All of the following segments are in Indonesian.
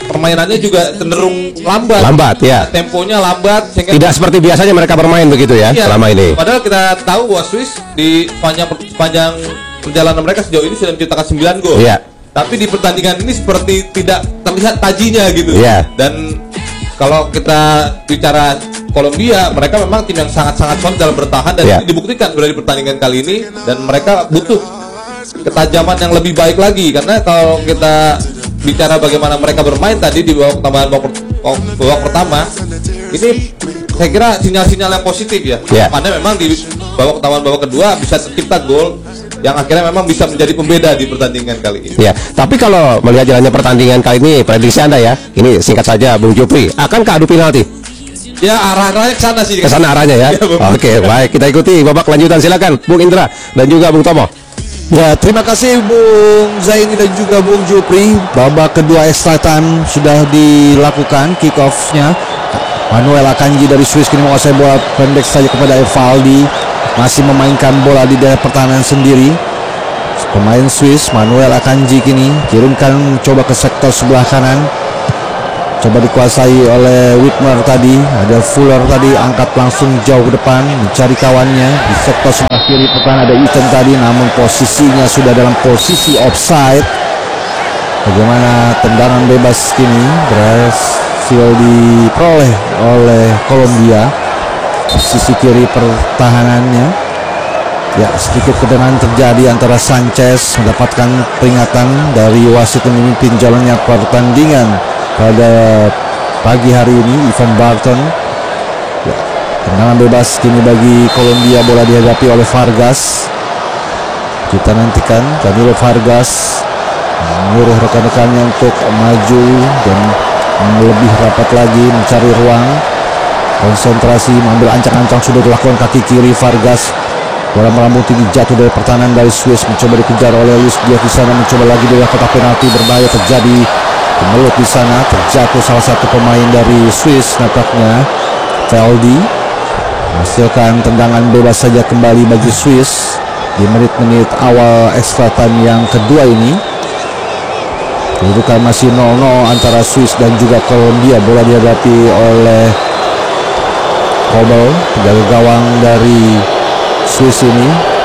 permainannya juga cenderung lambat. Lambat ya. Temponya lambat sehingga tidak seperti biasanya mereka bermain begitu ya, selama ini. Padahal kita tahu bahwa Swiss di sepanjang perjalanan mereka sejauh ini sudah menciptakan 9 gol. Iya. Tapi di pertandingan ini seperti tidak terlihat tajinya gitu. Iya. Dan kalau kita bicara Kolombia, mereka memang tim yang sangat-sangat solid dalam bertahan dan ini dibuktikan sudah di pertandingan kali ini, dan mereka butuh ketajaman yang lebih baik lagi, karena kalau kita bicara bagaimana mereka bermain tadi di babak tambahan babak pertama, ini saya kira sinyal-sinyal yang positif ya. Karena memang di babak tambahan babak kedua bisa tercipta gol yang akhirnya memang bisa menjadi pembeda di pertandingan kali ini. Ya, tapi kalau melihat jalannya pertandingan kali ini, prediksi Anda ya, ini singkat saja Bung Jupri, akankah adu penalti? Ya, arahnya ke sana sih. Ke sana arahnya ya. Oke, baik, kita ikuti babak lanjutan, silakan Bung Indra dan juga Bung Tomo. Ya, terima kasih Bung Zaini dan juga Bung Jupri. Babak kedua extra time sudah dilakukan, kick off-nya. Manuel Akanji dari Swiss kini menguasai bola, pendek saja kepada Evaldi. Masih memainkan bola di daerah pertahanan sendiri. Pemain Swiss Manuel Akanji kini kirimkan coba ke sektor sebelah kanan. Coba dikuasai oleh Whitmer tadi. Ada Fuller tadi, angkat langsung jauh ke depan mencari kawannya. Di sektor sebelah kiri pertahanan ada Ethan tadi, namun posisinya sudah dalam posisi offside. Bagaimana tendangan bebas kini berhasil diperoleh oleh Kolombia. Sisi kiri pertahanannya, ya, sedikit kedengaran terjadi antara Sanchez mendapatkan peringatan dari wasit yang memimpin jalannya pertandingan pada pagi hari ini, Ivan Barton. Ya, tendangan bebas kini bagi Kolombia, bola dihadapi oleh Vargas. Kita nantikan Danilo Vargas menyuruh rekan-rekannya untuk maju dan lebih rapat lagi mencari ruang. Konsentrasi, mengambil ancang-ancang sudah dilakukan kaki kiri Vargas. Bola melambung tinggi jatuh dari pertahanan dari Swiss, mencoba dikejar oleh Luis Diaz di sana, mencoba lagi dari kotak penalti, berbahaya terjadi. Kemelut di sana, terjatuh salah satu pemain dari Swiss nampaknya, Valdi. Menghasilkan tendangan bebas saja kembali bagi Swiss di menit-menit awal extra time yang kedua ini. Kedudukan masih 0-0 antara Swiss dan juga Kolombia. Bola dihadapi oleh Kobel, penjaga gawang dari Swiss ini.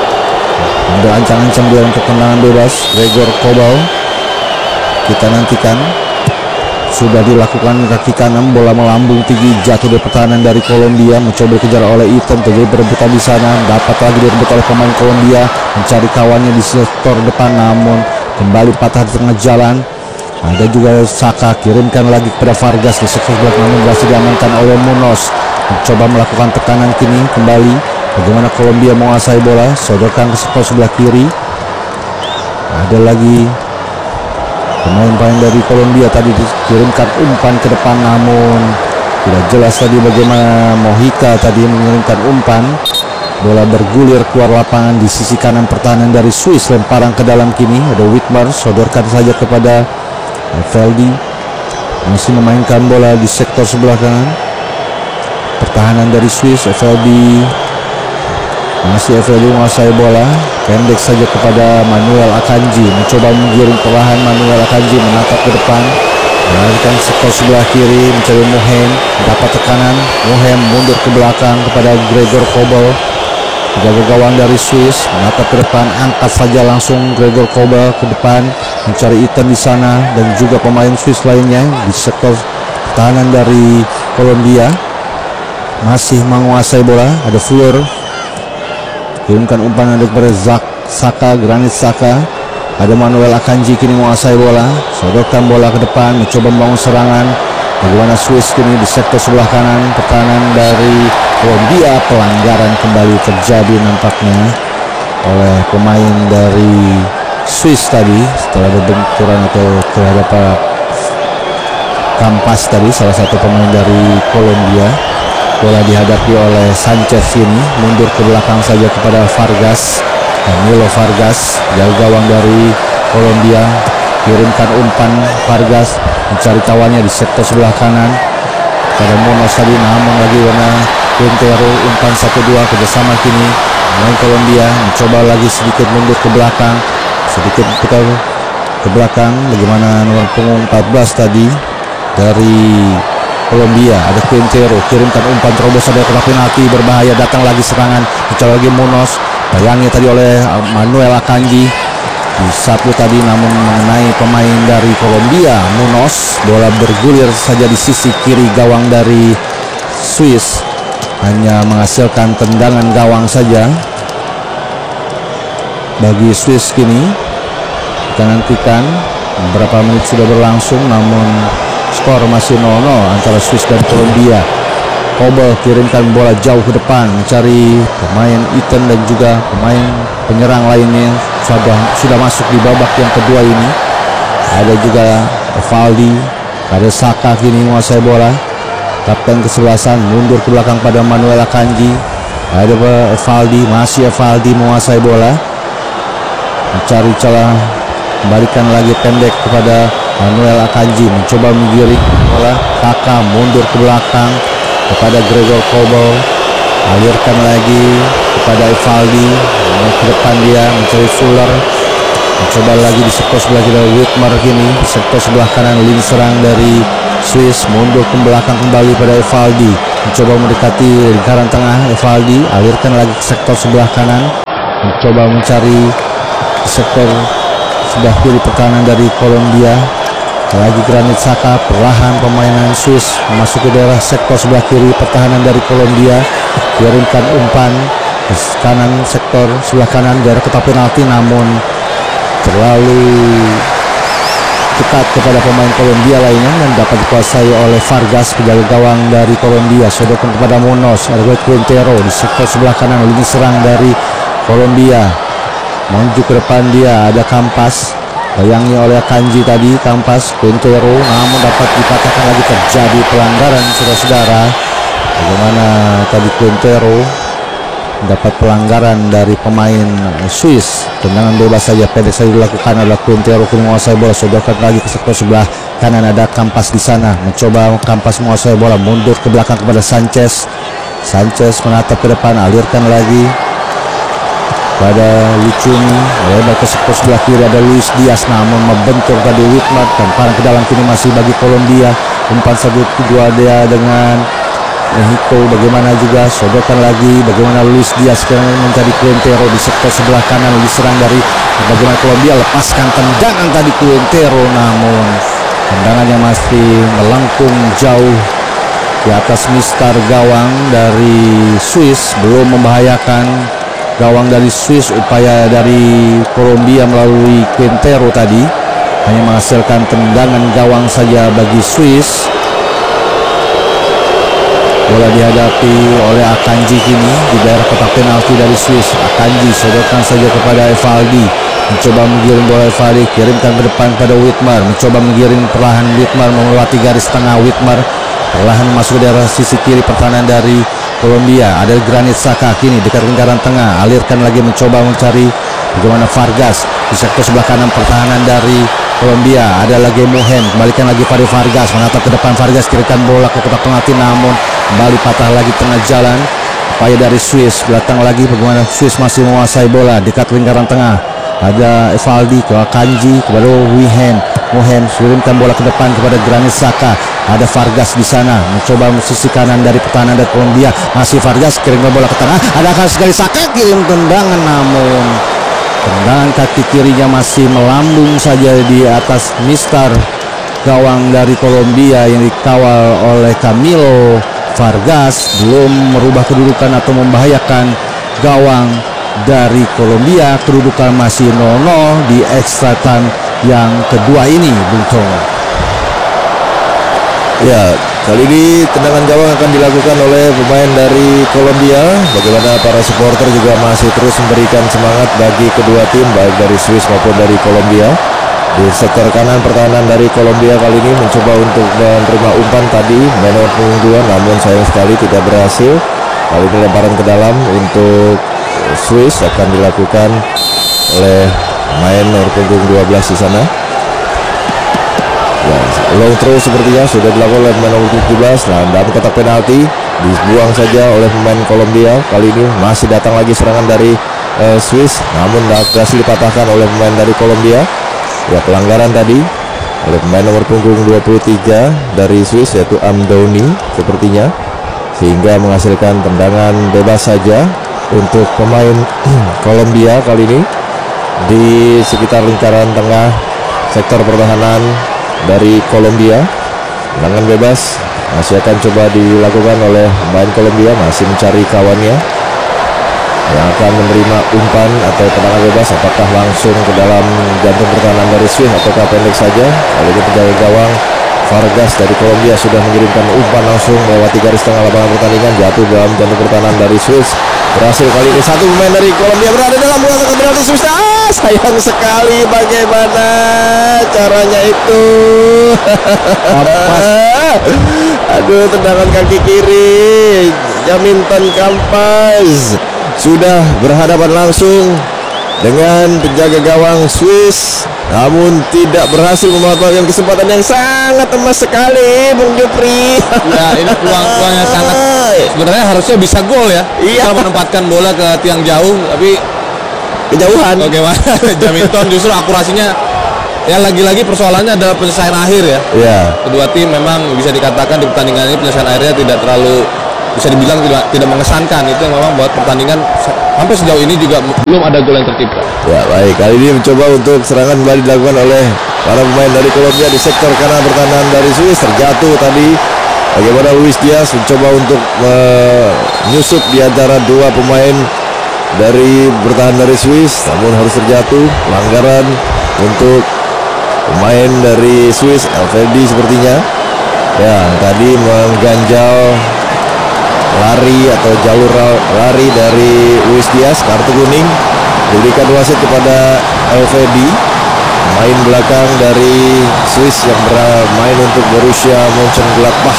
Ada ancang-ancang dia untuk tendangan bebas, Gregor Kobel. Kita nantikan. Sudah dilakukan kaki kanan, bola melambung tinggi jatuh dari pertahanan dari Kolombia, mencoba dikejar oleh Ethan, terjadi perebutan di sana, dapat lagi direbut oleh pemain Kolombia, mencari kawannya di sektor depan, namun kembali patah di tengah jalan. Ada juga Saka, kirimkan lagi kepada Vargas di sektor belakang, namun berhasil diamankan oleh Munoz. Mencoba melakukan tekanan kini kembali. Bagaimana Kolombia menguasai bola, sodorkan ke sektor sebelah kiri. Ada lagi pemain-pemain dari Kolombia tadi dikirimkan umpan ke depan, namun tidak jelas tadi bagaimana Mojica tadi mengirimkan umpan. Bola bergulir keluar lapangan di sisi kanan pertahanan dari Swiss. Lemparan ke dalam kini ada Whitmer, sodorkan saja kepada Valdi. Masih memainkan bola di sektor sebelah kanan pertahanan dari Swiss. Valdi menguasai bola, pendek saja kepada Manuel Akanji, mencoba menggiring perlahan. Manuel Akanji menatap ke depan, mengalihkan sektor sebelah kiri, mencari Muhem, dapat tekanan. Muhem mundur ke belakang kepada Gregor Kobel, penjaga gawang dari Swiss, menatap ke depan, angkat saja langsung Gregor Kobel ke depan, mencari Ethan di sana dan juga pemain Swiss lainnya di sektor pertahanan dari Kolombia. Masih menguasai bola, ada Fuller, kirimkan umpan ada kepada Saka, Granit Saka. Ada Manuel Akanji kini menguasai bola, sodorkan bola ke depan, mencoba membangun serangan. Bagaimana Swiss kini di sektor sebelah kanan pertahanan dari Kolombia. Pelanggaran kembali terjadi nampaknya oleh pemain dari Swiss tadi setelah ada benturan atau terhadap kampas tadi salah satu pemain dari Kolombia. Bola dihadapi oleh Sanchez ini, mundur ke belakang saja kepada Vargas. Danilo Vargas, jaga gawang dari Kolombia, kirimkan umpan. Vargas mencari kawannya di sektor sebelah kanan pada Munoz tadi, namun lagi warna Quintero, umpan 1-2 kerjasama kini pemain Kolombia mencoba lagi sedikit mundur ke belakang, sedikit putar ke belakang. Bagaimana nomor punggung 14 tadi dari Kolombia. Ada Quintero, kirimkan umpan terobos dari kotak penalti, berbahaya. Datang lagi serangan, mencoba lagi Munoz, bayangi tadi oleh Manuel Akanji, disapu tadi namun mengenai pemain dari Kolombia. Munoz, bola bergulir saja di sisi kiri gawang dari Swiss, hanya menghasilkan tendangan gawang saja bagi Swiss. Kini kita nantikan beberapa menit sudah berlangsung, namun skor masih 0-0 antara Swiss dan Kolombia. Kobel kirimkan bola jauh ke depan, mencari pemain Ethan dan juga pemain penyerang lainnya sudah masuk di babak yang kedua ini. Ada juga Evaldi, ada Saka kini menguasai bola. Kapten kesebelasan mundur ke belakang pada Manuel Akanji. Ada Evaldi, masih Evaldi menguasai bola, mencari celah, kembalikan lagi pendek kepada Manuel Akanji, mencoba menggiring bola. Saka mundur ke belakang kepada Gregor Kobel, alirkan lagi kepada Evaldi, ke depan dia mencari Fuller, mencoba lagi di sektor sebelah kiri Whitmer. Kini di sektor sebelah kanan lini serang dari Swiss, mundur ke belakang kembali pada Evaldi, mencoba mendekati lingkaran tengah. Evaldi alirkan lagi ke sektor sebelah kanan, mencoba mencari sektor sebelah kiri pertahanan dari Kolombia. Lagi Granit Xhaka, perlahan permainan Swiss masuk ke daerah sektor sebelah kiri pertahanan dari Kolombia, kirimkan umpan ke kanan, sektor sebelah kanan daerah kotak penalti, namun terlalu dekat kepada pemain Kolombia lainnya dan dapat dikuasai oleh Vargas, penjaga gawang dari Kolombia. Sodorkan kepada Munoz, ada Quintero di sektor sebelah kanan lini serang dari Kolombia, menuju ke depan dia ada Campas, bayangi oleh Akanji tadi. Campas, Quintero, namun dapat dikatakan lagi terjadi pelanggaran, saudara-saudara. Bagaimana tadi Quintero dapat pelanggaran dari pemain Swiss. Tendangan bebas saja, pendek saja dilakukan adalah Quintero, kini menguasai bola. Sodorkan lagi ke sektor sebelah kanan, ada Campas di sana, mencoba Campas menguasai bola, mundur ke belakang kepada Sanchez. Sanchez menatap ke depan, alirkan lagi pada Lucumi, lebar ke sektor sebelah kiri ada Luis Diaz, namun membentur tadi Whitmer, tamparan ke dalam kini masih bagi Kolombia. Umpan satu kedua dia dengan Mexico, bagaimana juga sodorkan lagi, bagaimana Luis Diaz sekarang mencari Quintero di sektor sebelah kanan, diserang dari bagaimana Kolombia, lepaskan tendangan tadi Quintero, namun tendangannya masih melengkung jauh di atas mistar gawang dari Swiss, belum membahayakan gawang dari Swiss. Upaya dari Kolombia melalui Quintero tadi hanya menghasilkan tendangan gawang saja bagi Swiss. Bola dihadapi oleh Akanji kini di daerah kotak penalti dari Swiss. Akanji sodorkan saja kepada Evaldi, mencoba menggiring bola. Evaldi kirimkan ke depan pada Whitmer, mencoba menggiring perlahan. Whitmer melewati garis tengah. Whitmer perlahan masuk ke daerah sisi kiri pertahanan dari Kolombia. Ada Granit Xhaka kini dekat lingkaran tengah, alirkan lagi, mencoba mencari bagaimana Vargas di sektor sebelah kanan pertahanan dari Kolombia. Ada lagi Mohen, kembalikan lagi pada Vargas, menatap ke depan. Vargas kirimkan bola ke kotak penalti, namun kembali patah lagi tengah jalan. Upaya dari Swiss, datang lagi bagaimana Swiss masih menguasai bola dekat lingkaran tengah. Ada Evaldi ke Akanji, kepada Mohen kirimkan bola ke depan kepada Granit Xhaka. Ada Vargas di sana, mencoba sisi kanan dari pertahanan dari Kolombia. Masih Vargas kirimkan bola ke tengah. Ada sekali Xhaka kirim tendangan, namun tendangan kaki kirinya masih melambung saja di atas mistar gawang dari Kolombia yang dikawal oleh Camilo Vargas, belum merubah kedudukan atau membahayakan gawang dari Kolombia. Kedudukan masih 0-0 di extra time yang kedua ini, Bung Tong. Ya, kali ini tendangan gawang akan dilakukan oleh pemain dari Kolombia. Bagaimana para supporter juga masih terus memberikan semangat bagi kedua tim, baik dari Swiss maupun dari Kolombia. Di sektor kanan pertahanan dari Kolombia kali ini mencoba untuk menerima umpan tadi menor punggung 2, namun sayang sekali tidak berhasil. Kali ini lemparan ke dalam untuk Swiss akan dilakukan oleh pemain nomor punggung 12 di sana. Ya, long throw sepertinya sudah dilakukan oleh pemain nomor 17. Nah, dalam kotak penalti dibuang saja oleh pemain Kolombia. Kali ini masih datang lagi serangan dari Swiss, namun berhasil dipatahkan oleh pemain dari Kolombia. Ya, pelanggaran tadi oleh pemain nomor punggung 23 dari Swiss, yaitu Amdouni sepertinya, sehingga menghasilkan tendangan bebas saja untuk pemain Kolombia kali ini di sekitar lingkaran tengah sektor pertahanan dari Kolombia. Tendangan bebas masih akan coba dilakukan oleh pemain Kolombia, masih mencari kawannya yang akan menerima umpan atau tendangan bebas, apakah langsung ke dalam jantung pertahanan dari Swiss ataukah pendek saja. Kali ini penjaga gawang Vargas dari Kolombia sudah mengirimkan umpan langsung melewati garis tengah lapangan pertandingan, jatuh dalam jantung pertahanan dari Swiss. Berhasil kali ini satu pemain dari Kolombia berada dalam kotak penalti Swiss. Sayang sekali, bagaimana caranya itu. Aduh, tendangan kaki kiri Jaminton Campas sudah berhadapan langsung dengan penjaga gawang Swiss, namun tidak berhasil memanfaatkan kesempatan yang sangat emas sekali, Bung Jupri. Ya, ini peluang yang sangat sebenarnya harusnya bisa gol ya. Iya. Kalau menempatkan bola ke tiang jauh, tapi Kejauhan. bagaimana Jaminton justru akurasinya, ya lagi-lagi persoalannya adalah penyelesaian akhir ya. Ya, Kedua tim memang bisa dikatakan di pertandingan ini penyelesaian akhirnya tidak terlalu, bisa dibilang tidak mengesankan. Itu yang memang buat pertandingan sampai sejauh ini juga belum ada gol yang tercipta. ya baik. Kali ini mencoba untuk serangan kembali dilakukan oleh para pemain dari Kolombia di sektor kanan pertahanan dari Swiss. Terjatuh tadi. Bagaimana Luis Diaz mencoba untuk menyusup di antara dua pemain dari bertahan dari Swiss, namun harus terjatuh. Pelanggaran untuk pemain dari Swiss, Elfedi sepertinya. Ya, tadi mengganjal lari atau jalur lari dari Luis Diaz, kartu kuning diberikan wasit kepada Elfedi, pemain belakang dari Swiss yang bermain untuk Borussia Mönchengladbach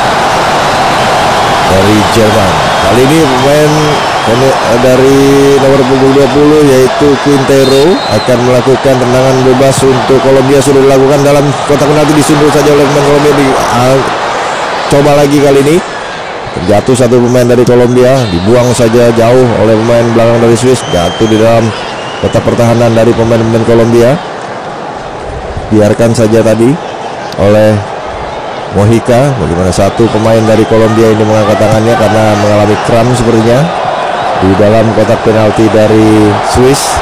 dari Jerman. Kali ini pemain dari nomor punggung 20 yaitu Quintero akan melakukan tendangan bebas untuk Kolombia. Sudah dilakukan dalam kotak penalti, disundul saja oleh pemain Kolombia. Coba lagi kali ini. Terjatuh satu pemain dari Kolombia, dibuang saja jauh oleh pemain belakang dari Swiss, jatuh di dalam kotak pertahanan dari pemain-pemain Kolombia. Biarkan saja tadi oleh Mojica. Bagaimana satu pemain dari Kolombia ini mengangkat tangannya karena mengalami kram sepertinya di dalam kotak penalti dari Swiss.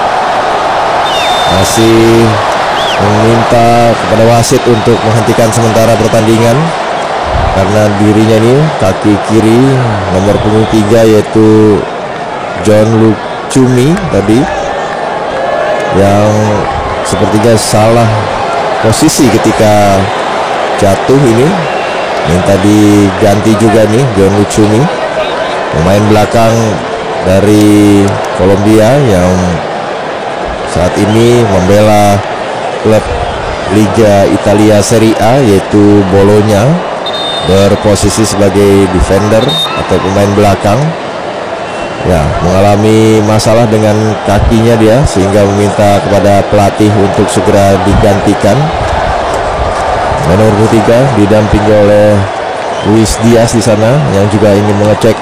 Masih meminta kepada wasit untuk menghentikan sementara pertandingan karena dirinya ini kaki kiri nomor punggung 3 yaitu John Lucumi tadi yang sepertinya salah posisi ketika jatuh ini, minta diganti juga nih John Lucumi, pemain belakang dari Kolombia yang saat ini membela klub Liga Italia Serie A yaitu Bologna, berposisi sebagai defender atau pemain belakang. Ya, mengalami masalah dengan kakinya dia sehingga meminta kepada pelatih untuk segera digantikan. Nomor 3 didampingi oleh Luis Diaz di sana yang juga ingin mengecek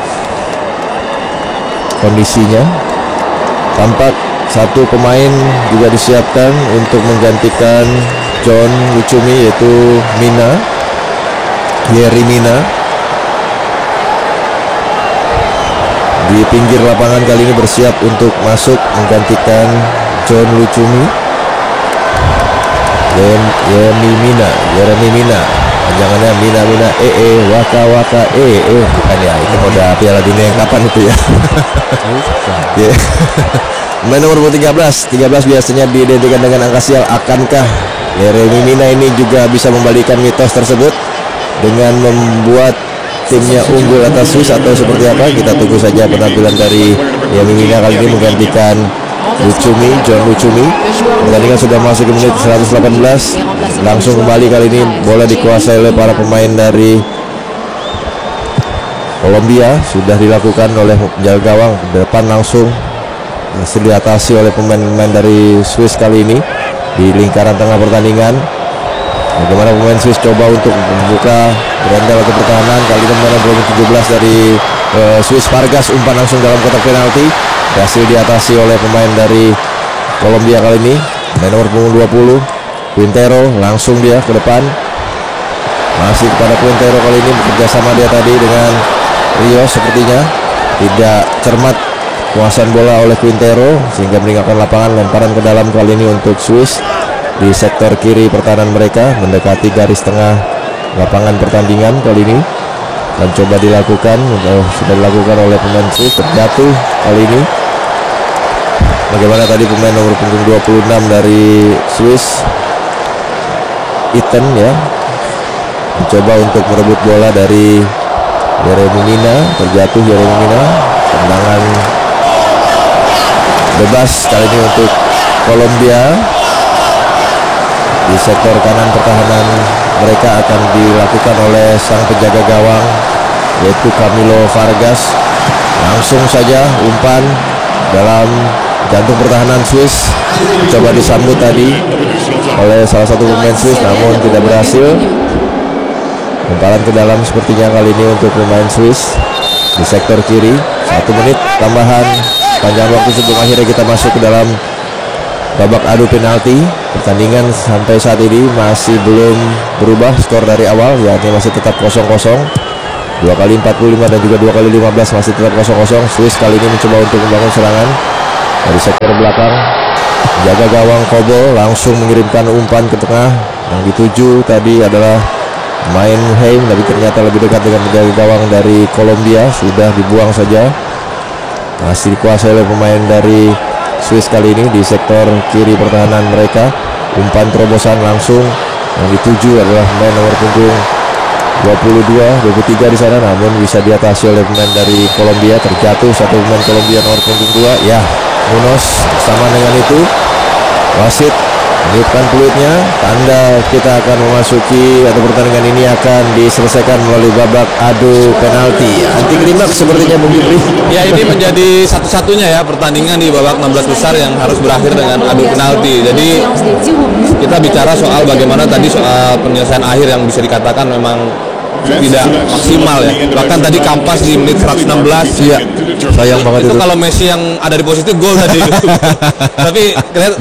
kondisinya. Tampak satu pemain juga disiapkan untuk menggantikan John Lucumi yaitu Yerry Mina. Di pinggir lapangan kali ini bersiap untuk masuk menggantikan John Lucumi. Yerry Mina, panjangannya Mina waka bukan ya, itu udah Piala Dunia yang kapan itu ya. Yeah. Main nomor 13 biasanya diidentikan dengan angka sial. Akankah Yerry Mina ini juga bisa membalikan mitos tersebut dengan membuat timnya unggul atas Swiss atau seperti apa? Kita tunggu saja penampilan dari Yerry Mina kali ini menggantikan John Lucumi. Pertandingan sudah masuk ke menit 118. Langsung kembali kali ini bola dikuasai oleh para pemain dari Kolombia. Sudah dilakukan oleh penjaga gawang depan langsung hasil diatasi oleh pemain-pemain dari Swiss kali ini di lingkaran tengah pertandingan. Bagaimana pemain Swiss coba untuk membuka berandal atau pertahanan. Kali ini pemain nomor 17 dari Swiss, Vargas, umpan langsung dalam kotak penalti, berhasil diatasi oleh pemain dari Kolombia kali ini. Pemain nomor 20 Quintero langsung dia ke depan, masih kepada Quintero, kali ini bekerja sama dia tadi dengan Rio, sepertinya tidak cermat kuasaan bola oleh Quintero sehingga meninggalkan lapangan. Lemparan ke dalam kali ini untuk Swiss di sektor kiri pertahanan mereka, mendekati garis tengah lapangan pertandingan kali ini, dan coba dilakukan, sudah dilakukan oleh pemain Swiss, terjatuh kali ini. Bagaimana tadi pemain nomor punggung 26 dari Swiss, Ethan ya, mencoba untuk merebut bola dari Yeremy Mina, terjatuh Yeremy Mina. Tendangan bebas kali ini untuk Kolombia. Di sektor kanan pertahanan mereka akan dilakukan oleh sang penjaga gawang, yaitu Camilo Vargas. Langsung saja umpan dalam jantung pertahanan Swiss, coba disambut tadi oleh salah satu pemain Swiss, namun tidak berhasil. Lemparan ke dalam sepertinya kali ini untuk pemain Swiss di sektor kiri. 1 menit tambahan panjang waktu sebelum akhirnya kita masuk ke dalam babak adu penalti. Pertandingan sampai saat ini masih belum berubah skor dari awal, yakni masih tetap 0-0. 2 kali 45 dan juga 2 kali 15 masih tetap 0-0. Swiss kali ini mencoba untuk membangun serangan dari sektor belakang. Jaga gawang Kobo langsung mengirimkan umpan ke tengah. Yang dituju tadi adalah main Heim, tapi ternyata lebih dekat dengan penjaga gawang dari Kolombia. Sudah dibuang saja, masih dikuasai oleh pemain dari Swiss kali ini di sektor kiri pertahanan mereka. Umpan terobosan langsung, yang dituju adalah pemain nomor punggung 23 di sana, namun bisa diatasi oleh pemain dari Kolombia. Terjatuh satu pemain Kolombia nomor punggung 2 ya, Munoz. Sama dengan itu wasit meniupkan peluitnya, tanda kita akan memasuki atau pertandingan ini akan diselesaikan melalui babak adu penalti. Anti klimaks sepertinya Bung Jupri. Ya, ini menjadi satu-satunya ya pertandingan di babak 16 besar yang harus berakhir dengan adu penalti. Jadi kita bicara soal bagaimana tadi soal penyelesaian akhir yang bisa dikatakan memang tidak maksimal ya. Bahkan tadi Kampas di menit 116. Iya. Sayang banget itu. Kalau Messi yang ada di posisi gol tadi. Tapi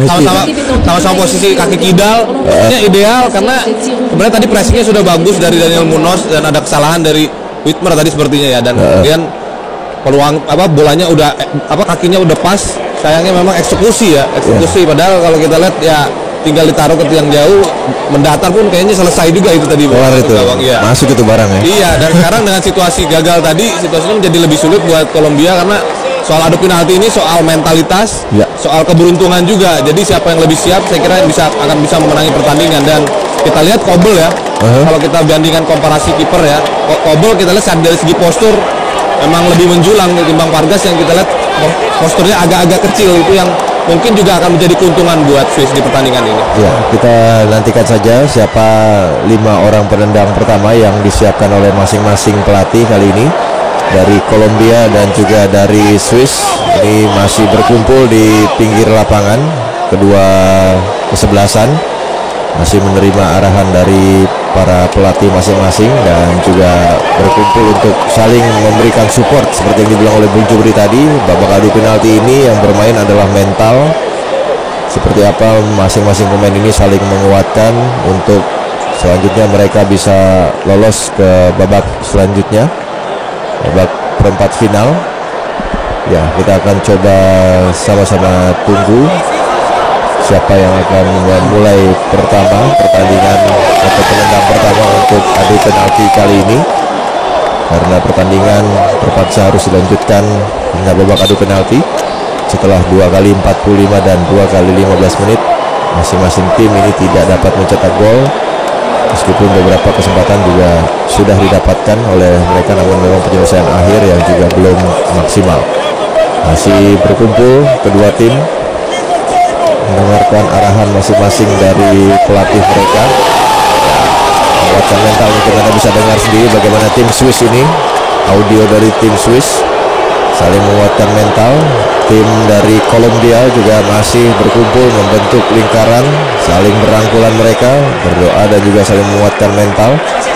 sama-sama posisi kaki kidal, ini ideal karena sebenarnya tadi pressingnya sudah bagus dari Daniel Munoz dan ada kesalahan dari Whitmer tadi sepertinya ya, dan kemudian peluang bolanya udah kakinya udah pas. Sayangnya memang eksekusi. Padahal kalau kita lihat ya tinggal ditaruh ke tiang jauh, mendatar pun kayaknya selesai juga itu tadi. Keluar itu, ya. Masuk itu barang ya. Iya, dan sekarang dengan situasi gagal tadi, situasinya menjadi lebih sulit buat Kolombia karena soal adu penalti ini soal mentalitas, soal keberuntungan juga. Jadi siapa yang lebih siap, saya kira akan bisa memenangi pertandingan. Dan kita lihat Kobel ya, kalau kita bandingkan komparasi kiper ya, Kobel kita lihat dari segi postur memang lebih menjulang ketimbang Vargas yang kita lihat posturnya agak-agak kecil, itu yang mungkin juga akan menjadi keuntungan buat Swiss di pertandingan ini. Ya, kita nantikan saja siapa 5 orang penendang pertama yang disiapkan oleh masing-masing pelatih kali ini. Dari Kolombia dan juga dari Swiss ini masih berkumpul di pinggir lapangan, kedua kesebelasan masih menerima arahan dari para pelatih masing-masing dan juga berkumpul untuk saling memberikan support seperti yang dibilang oleh Bung Jupri tadi. Babak adu penalti ini yang bermain adalah mental, seperti apa masing-masing pemain ini saling menguatkan untuk selanjutnya mereka bisa lolos ke babak selanjutnya, babak perempat final. Ya, kita akan coba sama-sama tunggu siapa yang akan memulai pertandingan atau penendang pertama untuk adu penalti kali ini, karena pertandingan terpaksa harus dilanjutkan hingga babak adu penalti setelah 2 kali 45 dan 2 kali 15 menit. Masing-masing tim ini tidak dapat mencetak gol, meskipun beberapa kesempatan juga sudah didapatkan oleh mereka, namun memang penyelesaian akhir yang juga belum maksimal. Masih berkumpul kedua tim mendengarkan arahan masing-masing dari pelatih mereka. Menguatkan mental, mungkin Anda bisa dengar sendiri bagaimana tim Swiss ini, audio dari tim Swiss saling menguatkan mental. Tim dari Kolombia juga masih berkumpul membentuk lingkaran, saling berangkulan mereka, berdoa dan juga saling menguatkan mental.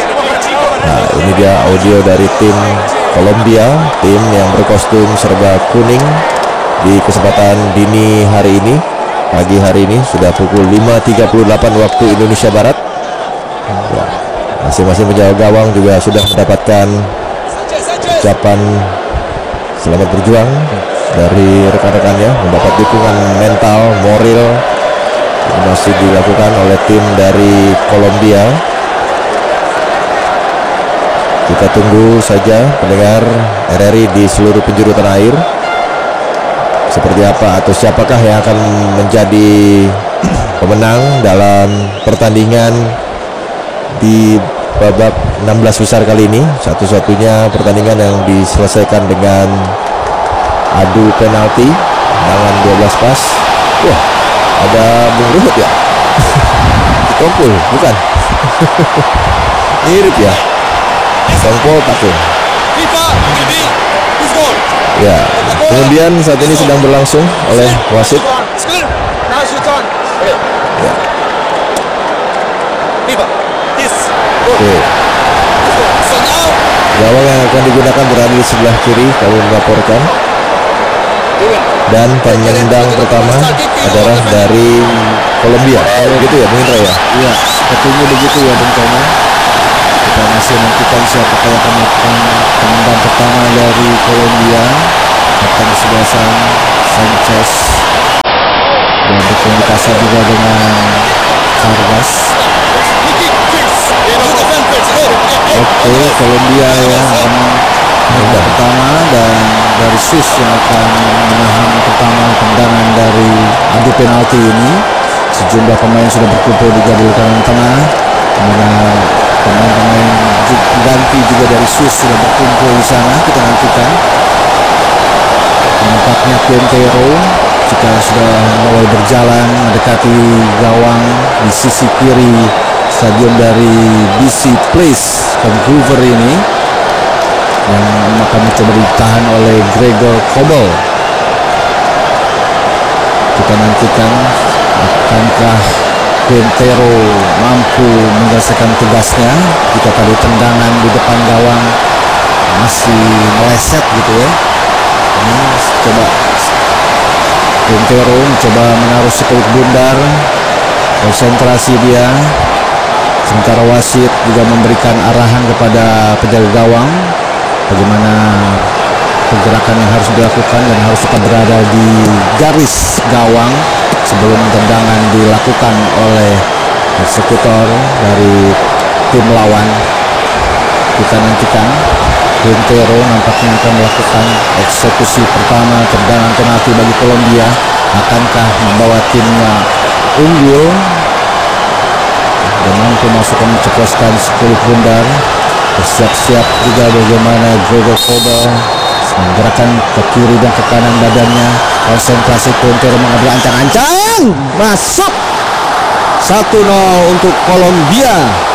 Nah, ini dia audio dari tim Kolombia, tim yang berkostum serba kuning di kesempatan dini hari ini. pagi hari ini. Sudah pukul 5.38 waktu Indonesia Barat. Ya, masing-masing penjaga gawang juga sudah mendapatkan ucapan selamat berjuang dari rekan-rekannya, mendapat dukungan mental, moral yang masih dilakukan oleh tim dari Kolombia. Kita tunggu saja pendengar RRI di seluruh penjuru tanah air, seperti apa atau siapakah yang akan menjadi pemenang dalam pertandingan di babak 16 besar kali ini. Satu-satunya pertandingan yang diselesaikan dengan adu penalti, tendangan 12 pas. Wah, ada Bung Ruhut ya? Kompul, bukan? Mirip ya? Songpol Takung. Ya, kemudian saat ini sedang berlangsung oleh wasit. Ya. Oke. Gawang yang akan digunakan berada di sebelah kiri, kami melaporkan. Dan penendang pertama adalah dari Kolombia. Begitu ya, Bung Indra ya? Iya, sepertinya begitu ya, Bung Tomo. Kita masih nantikan siapa yang akan melakukan penendang pertama dari Kolombia. Akan di sebelah sana Sanchez, dan berkomunikasi juga dengan Vargas. Oke, Kolombia ya akan menendang pertama, dan dari Swiss yang akan menahan pertama tendangan dari adu penalti ini. Sejumlah pemain sudah berkumpul di garis kanan tengah, kemudian pemain-pemain ganti juga dari Swiss sudah berkumpul di sana. Kita nantikan. Nampaknya Quintero jika sudah mulai berjalan mendekati gawang di sisi kiri stadion dari BC Place Vancouver ini, yang akan mencoba ditahan oleh Gregor Kobel. Kita nantikan akankah Quintero mampu menyelesaikan tugasnya jika tadi tendangan di depan gawang masih meleset gitu ya. Ini coba Quintero mencoba menaruh sekulit bundar, konsentrasi dia, sementara wasit juga memberikan arahan kepada penjaga gawang bagaimana pergerakan yang harus dilakukan dan harus tetap berada di garis gawang sebelum tendangan dilakukan oleh eksekutor dari tim lawan. Kita nantikan. Quintero nampaknya akan melakukan eksekusi pertama tendangan penalti bagi Kolombia. Akankah membawa timnya unggul dan mampu masuk menceploskan sekulit bundar? Bersiap-siap juga bagaimana Gregor Kobel menggerakkan ke kiri dan ke kanan badannya. Konsentrasi Quintero mengambil ancang-ancang, masuk 1-0 untuk Kolombia.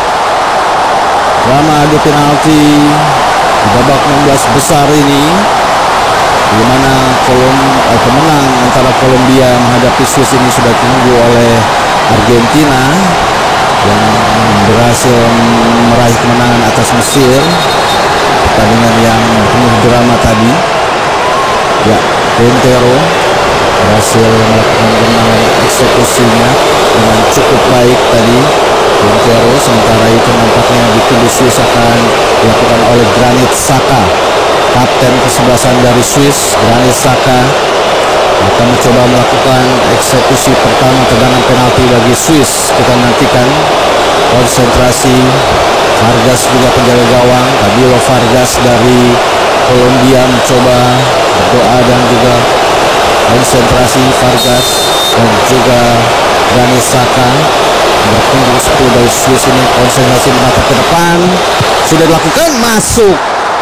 Drama adu penalti di babak 16 besar ini, di mana pemenang antara Kolombia menghadapi Swiss ini sudah ditunggu oleh Argentina yang berhasil meraih kemenangan atas Mesir. Pertandingan yang penuh drama tadi. Ya, Quintero berhasil melakukan tendangan eksekusinya dengan cukup baik tadi. Quintero, sementara itu nampaknya di tubuh Swiss akan dilakukan oleh Granit Xhaka, kapten kesebelasan dari Swiss. Granit Xhaka akan mencoba melakukan eksekusi pertama tendangan penalti bagi Swiss. Kita nantikan. Konsentrasi Vargas juga penjaga gawang. Camilo Vargas dari Kolombia mencoba berdoa dan juga konsentrasi. Vargas dan juga Granit Xhaka bertunggu 10 dari Swiss ini. Konsentrasi menatap ke depan, sudah dilakukan, masuk.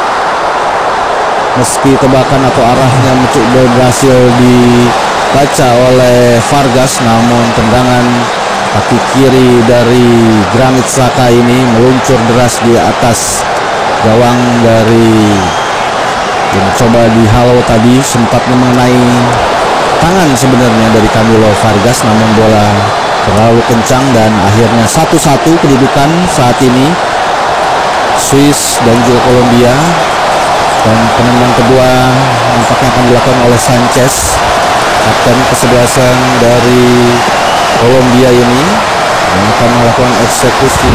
Meski tebakan atau arahnya berhasil dibaca oleh Vargas, namun tendangan kaki kiri dari Granit Xhaka ini meluncur deras di atas gawang dari yang coba dihalau tadi, sempat mengenai tangan sebenarnya dari Camilo Vargas, namun bola terlalu kencang dan akhirnya 1-1 kedudukan saat ini Swiss dan juga Kolombia. Dan penendang kedua nampaknya akan dilakukan oleh Sanchez. kapten kesebelasan dari Kolombia ini yang akan melakukan eksekusi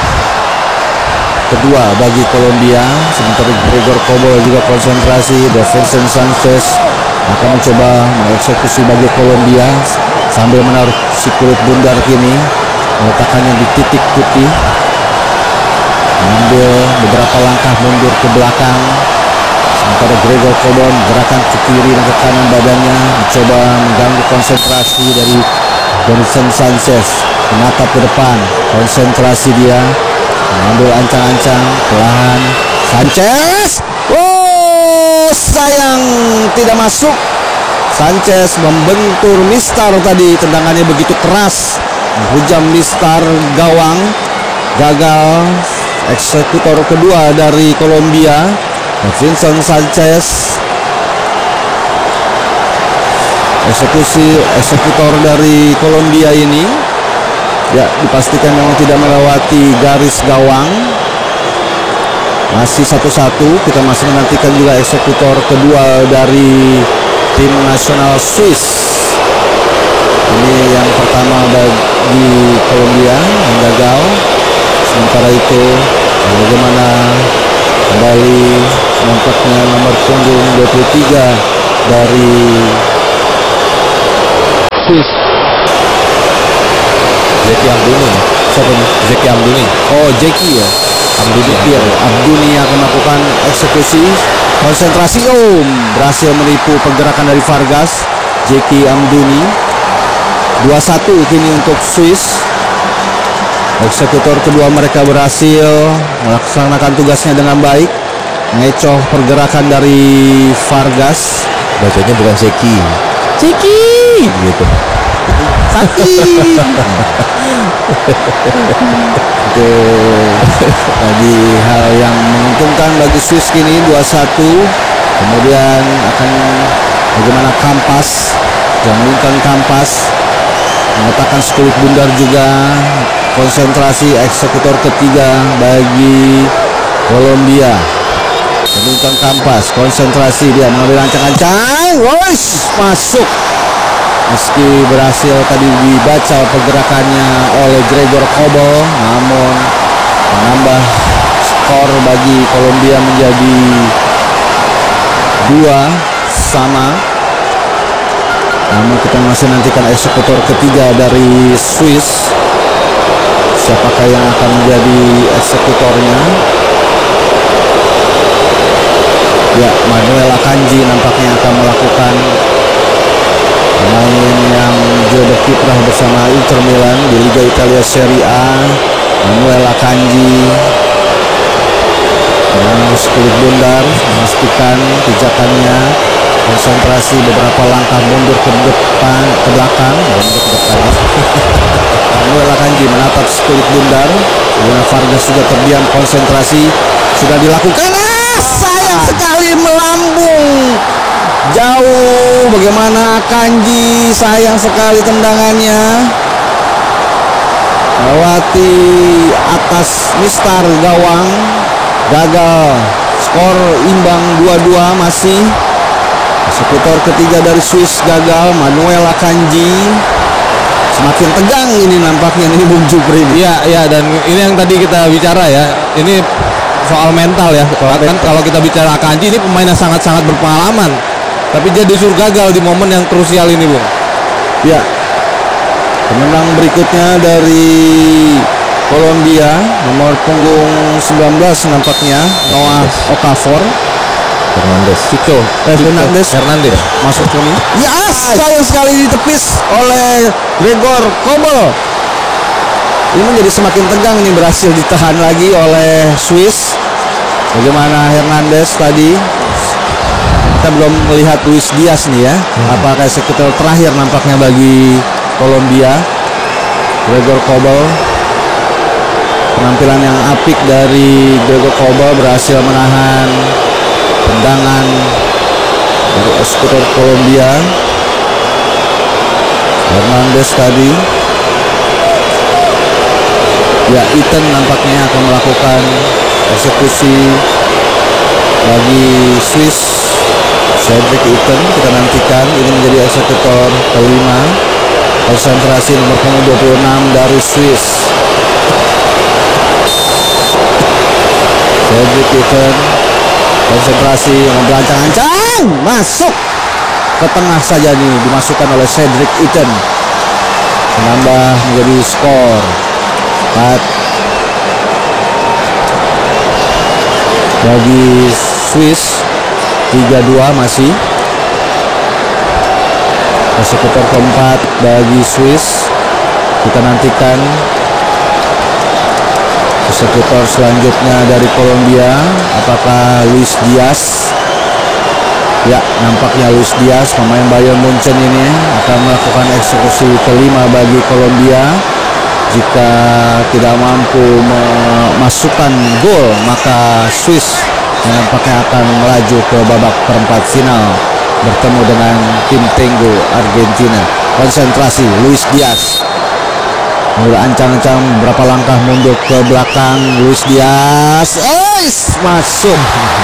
kedua bagi Kolombia. Sementara Gregor Kobel juga konsentrasi. Davinson Sanchez akan mencoba mengeksekusi bagi Kolombia sambil menaruh si kulit bundar kini, meletakkannya di titik putih, mengambil beberapa langkah mundur ke belakang. Sementara Gregor Kobel gerakan ke kiri dan ke kanan badannya, mencoba mengganggu konsentrasi dari Davinson Sanchez. Menatap ke depan, konsentrasi dia, mengambil ancang-ancang perlahan. Sanchez, sayang tidak masuk. Sanchez membentur Mistar tadi, tendangannya begitu keras, menghujam Mistar gawang. Gagal eksekutor kedua dari Kolombia, Davinson Sanchez. Eksekutor dari Kolombia ini ya dipastikan memang tidak melewati garis gawang. Masih 1-1, kita masih menantikan juga eksekutor kedua dari tim nasional Swiss. Ini yang pertama bagi Kolombia yang gagal. Sementara itu bagaimana kembali nampaknya nomor punggung 23 dari Swiss, Zeki Amduni. siapa nih? Zeki Amduni. Oh, Jeki ya. Abduni akan melakukan eksekusi. Konsentrasi, berhasil menipu pergerakan dari Vargas. Jeki Amduni. 2-1 kini untuk Swiss. Eksekutor kedua mereka berhasil melaksanakan tugasnya dengan baik, mengecoh pergerakan dari Vargas. Bacanya bukan Zeki gitu. Itu tadi hal yang menguntungkan bagi Swiss kini 2-1. Kemudian akan bagaimana Kampas, Jamlinton Kampas mengatakan skulit bundar juga. Konsentrasi eksekutor ketiga bagi Kolombia, Jamlinton Kampas. Konsentrasi, dia mengambil ancang-ancang, masuk. Meski berhasil tadi dibaca pergerakannya oleh Gregor Kobel, namun menambah skor bagi Kolombia menjadi 2-2. Namun kita masih nantikan eksekutor ketiga dari Swiss. Siapakah yang akan menjadi eksekutornya? Ya, Manuel Akanji nampaknya akan melakukan, pemain yang juga berkiprah bersama Inter Milan di Liga Italia Serie A. Manuel Akanji dengan skulit bundar memastikan pijakannya, konsentrasi beberapa langkah mundur ke depan, ke belakang, Manuel Akanji menatap skulit bundar. Kemudian Vargas juga terdiam, konsentrasi sudah dilakukan. Sayang sekali, melambung jauh. Bagaimana Akanji, sayang sekali tendangannya melewati atas Mistar gawang. Gagal, skor imbang 2-2 masih. Eksekutor ketiga dari Swiss gagal, Manuel Akanji. Semakin tegang ini nampaknya ini Bung Jupri. Iya, dan ini yang tadi kita bicara ya. Ini soal mental ya. Kan kalau kita bicara Akanji, ini pemain yang sangat-sangat berpengalaman. Tapi dia disuruh gagal di momen yang krusial ini, Bung. Ya. Pemenang berikutnya dari Kolombia, nomor punggung 19 nampaknya, Noah Okafor. Hernandez masuk ini. Ya, sayang sekali ditepis oleh Gregor Kobel. Ini menjadi semakin tegang, ini berhasil ditahan lagi oleh Swiss. Bagaimana Hernandez tadi? Kita belum melihat Luis Diaz nih ya. Apakah eksekutor terakhir nampaknya bagi Kolombia. Gregor Kobel. Penampilan yang apik dari Gregor Kobel, berhasil menahan tendangan dari eksekutor Kolombia. Hernandez tadi. Ya, Ethan nampaknya akan melakukan eksekusi bagi Swiss. Cedric Iten kita nantikan, ini menjadi eksekutor kelima. Konsentrasi nomor punggung 26 dari Swiss. Cedric Iten konsentrasi yang berancang-ancang, masuk ke tengah saja nih, dimasukkan oleh Cedric Iten, menambah menjadi skor 4 bagi Swiss. 3-2 masih. Eksekutor keempat bagi Swiss. Kita nantikan eksekutor selanjutnya dari Kolombia, apakah Luis Diaz? Ya, nampaknya Luis Diaz, pemain Bayern Munchen ini akan melakukan eksekusi kelima bagi Kolombia. Jika tidak mampu memasukkan gol, maka Swiss yang nampaknya akan melaju ke babak perempat final bertemu dengan tim tenggo Argentina. Konsentrasi Luis Diaz, mulai ancang-ancang berapa langkah mundur ke belakang. Luis Diaz masuk,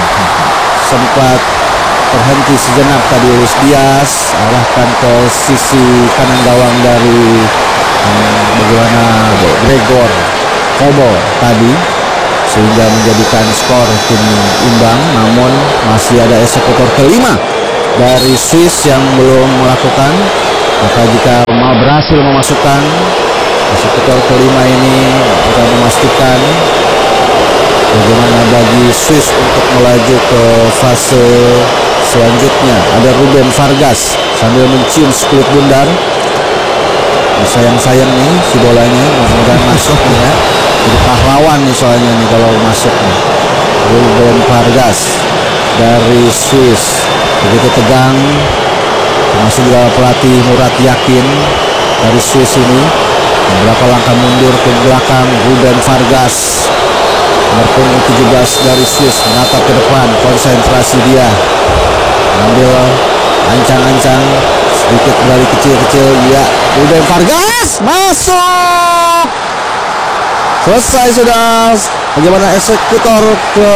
sempat terhenti sejenak tadi Luis Diaz, arahkan ke sisi kanan gawang dari bagaimana Gregor Kobel tadi, sehingga menjadikan skor tim imbang. Namun masih ada eksekutor kelima dari Swiss yang belum melakukan, maka jika mau berhasil memasukkan eksekutor kelima ini akan memastikan bagaimana bagi Swiss untuk melaju ke fase selanjutnya. Ada Ruben Vargas sambil mencium sekulit bundar, sayang-sayang nih si bolanya, mudah-mudahan masuk nih ya. Jadi pahlawan nih soalnya nih kalau masuk nih. Ruben Vargas dari Swiss, begitu tegang, termasuk juga pelatih Murat Yakin dari Swiss ini. Beberapa langkah mundur ke belakang Ruben Vargas, nomor punggung 17 dari Swiss, menatap ke depan, konsentrasi dia, ambil ancang-ancang, sedikit berlari kecil-kecil. Ya, Ruben Vargas masuk, selesai sudah. Bagaimana eksekutor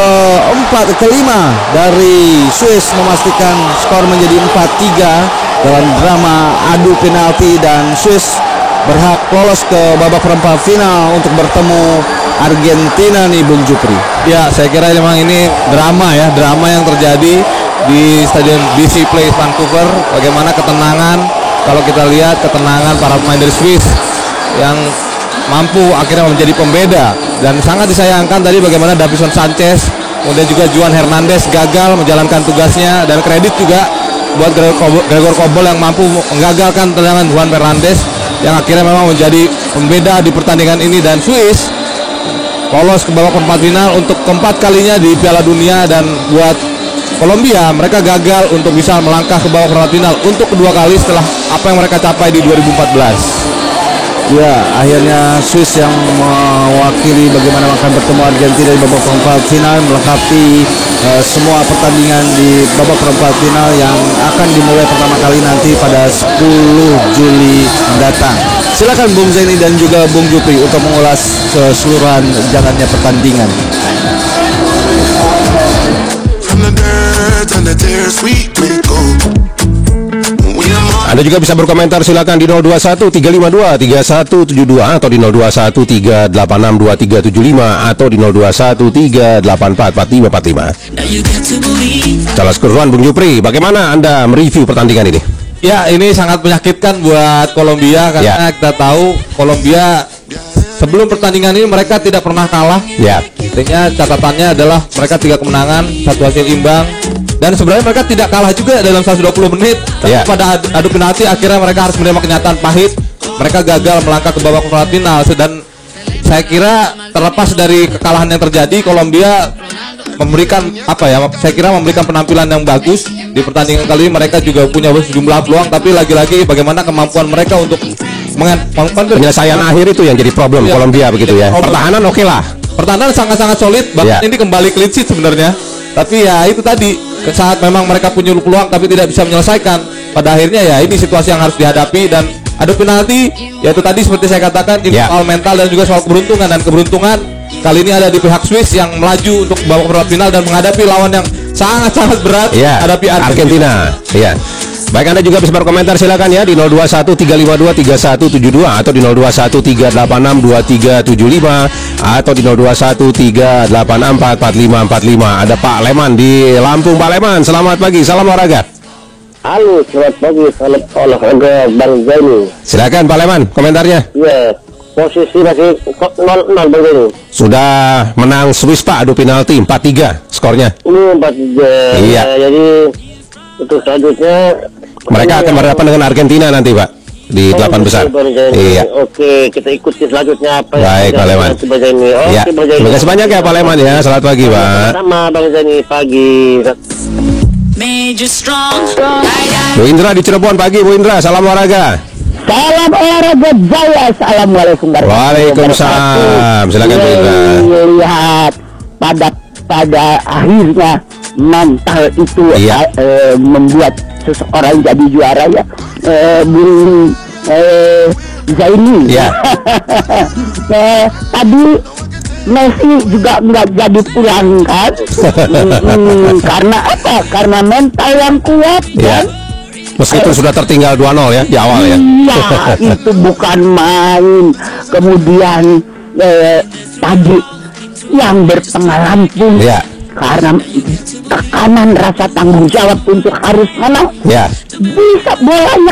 kelima dari Swiss memastikan skor menjadi 4-3 dalam drama adu penalti, dan Swiss berhak lolos ke babak perempat final untuk bertemu Argentina nih, Bung Jupri. Ya, saya kira memang ini drama ya, drama yang terjadi di Stadion BC Place Vancouver. Bagaimana ketenangan, kalau kita lihat ketenangan para pemain dari Swiss yang mampu akhirnya menjadi pembeda, dan sangat disayangkan tadi bagaimana Davison Sanchez, kemudian juga Juan Hernandez gagal menjalankan tugasnya, dan kredit juga buat Gregor Kobel yang mampu menggagalkan tendangan Juan Hernandez yang akhirnya memang menjadi pembeda di pertandingan ini, dan Swiss lolos ke babak perempat final untuk keempat kalinya di Piala Dunia. Dan buat Kolombia, mereka gagal untuk bisa melangkah ke babak perempat final untuk kedua kali setelah apa yang mereka capai di 2014. Ya, akhirnya Swiss yang mewakili bagaimana akan bertemu Argentina di babak perempat final, melengkapi semua pertandingan di babak perempat final yang akan dimulai pertama kali nanti pada 10 Juli mendatang. Silakan Bung Zaini dan juga Bung Jupri untuk mengulas keseluruhan jalannya pertandingan. Anda juga bisa berkomentar, silakan di 0213523172 atau di 0213862375 atau di 0213844545. Salah keseluruhan Bung Jupri, bagaimana Anda mereview pertandingan ini? Ya, ini sangat menyakitkan buat Kolombia karena kita tahu Kolombia sebelum pertandingan ini mereka tidak pernah kalah. Ya. Artinya catatannya adalah mereka 3 kemenangan, 1 hasil imbang. Dan sebenarnya mereka tidak kalah juga dalam 120 menit. Tapi pada adu penalti akhirnya mereka harus menerima kenyataan pahit. Mereka gagal melangkah ke babak perempat final. Dan saya kira terlepas dari kekalahan yang terjadi, Kolombia memberikan saya kira memberikan penampilan yang bagus di pertandingan kali ini. Mereka juga punya sejumlah peluang, tapi lagi-lagi bagaimana kemampuan mereka untuk penyelesaian akhir itu yang jadi problem Kolombia begitu ya. Pertahanan oke lah. Pertahanan sangat-sangat solid, bahkan ini kembali clean sheet sebenarnya. Tapi ya itu tadi, saat memang mereka punya peluang tapi tidak bisa menyelesaikan, pada akhirnya ya ini situasi yang harus dihadapi. Dan adu penalti, yaitu tadi seperti saya katakan, ini soal mental dan juga soal keberuntungan. Dan keberuntungan kali ini ada di pihak Swiss yang melaju untuk babak perempat final dan menghadapi lawan yang sangat-sangat berat Ya, hadapi Argentina. Iya. Baik, Anda juga bisa berkomentar silakan ya di 0213523172 atau di 0213862375 atau di 0213844545. Ada Pak Leman di Lampung. Pak Leman, selamat pagi, salam olahraga. Halo, selamat pagi, salam olahraga Bang Zaini. Silakan Pak Leman, komentarnya. Ya, posisi masih 0-0 Bang Zaini. Sudah menang Swiss Pak, adu penalti 4-3 skornya. Ini 4-3. Iya. Ya, jadi untuk selanjutnya Mereka akan berhadapan dengan Argentina nanti Pak di 8 besar. Iya. Oke, kita ikuti selanjutnya apa Baik, Pak Leman. Bang Zaini. Ya. Terima kasih banyak ya Pak Leman ya. Selamat pagi Pak. Sama Bang Zaini pagi. Bu Indra di Cirebon pagi Bu Indra. Salam olahraga. Salam olahraga Jaya. Assalamualaikum warahmatullahi Waalaikumsalam. Silakan Bu Indra. Lihat pada akhirnya mental itu Iya. membuat seseorang jadi juara ya. Bung Zaini. Iya. Tadi Messi juga nggak jadi pulangkan. Karena apa? Karena mental yang kuat. Iya. Meskipun sudah tertinggal 2-0 ya di awal ya. Iya, itu bukan main. Kemudian tadi yang berpengalaman pun Iya. karena tekanan rasa tanggung jawab untuk harus menang, Ya. bisa bolanya